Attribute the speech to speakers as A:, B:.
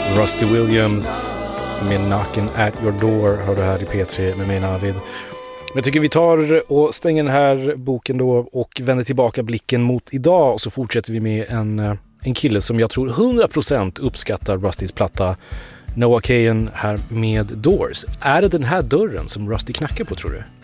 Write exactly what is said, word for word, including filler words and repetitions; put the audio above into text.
A: Rusty Williams med Knockin' at your door har du här i P tre med mig Navid. Men jag tycker vi tar och stänger den här boken då och vänder tillbaka blicken mot idag, och så fortsätter vi med en, en kille som jag tror hundra procent uppskattar Rustys platta, Noah Kahan här med Doors. Är det den här dörren som Rusty knackar på, tror du?